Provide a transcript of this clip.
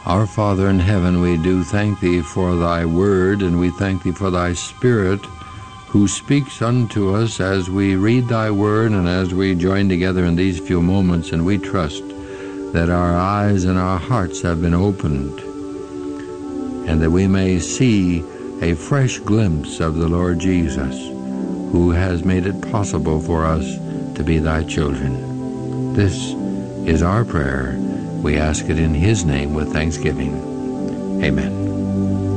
Our Father in heaven, we do thank Thee for Thy word, and we thank Thee for Thy Spirit, who speaks unto us as we read Thy word and as we join together in these few moments, and we trust that our eyes and our hearts have been opened, and that we may see a fresh glimpse of the Lord Jesus, who has made it possible for us to be Thy children. This is our prayer. We ask it in His name with thanksgiving. Amen.